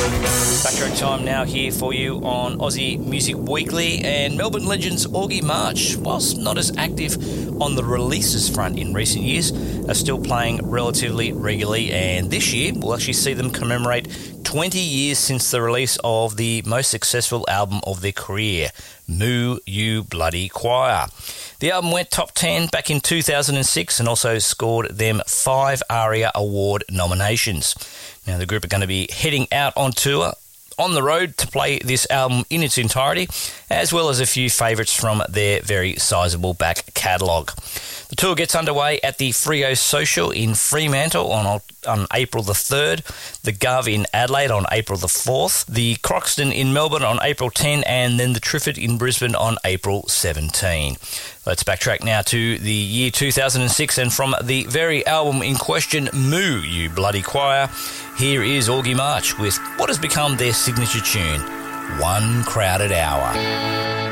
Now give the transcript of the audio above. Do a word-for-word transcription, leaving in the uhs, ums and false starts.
Backtrack time now here for you on Aussie Music Weekly, and Melbourne legends Augie March, whilst not as active on the releases front in recent years, are still playing relatively regularly, and this year we'll actually see them commemorate twenty years since the release of the most successful album of their career, Moo You Bloody Choir. The album went top ten back in two thousand six and also scored them five ARIA Award nominations. Now, the group are going to be heading out on tour on the road to play this album in its entirety, as well as a few favourites from their very sizable back catalogue. The tour gets underway at the Freo Social in Fremantle on, on April the third, the Gov in Adelaide on April the fourth, the Croxton in Melbourne on April tenth, and then the Triffid in Brisbane on April seventeenth. Let's backtrack now to the year two thousand six, and from the very album in question, Moo You Bloody Choir, here is Augie March with what has become their signature tune, One Crowded Hour.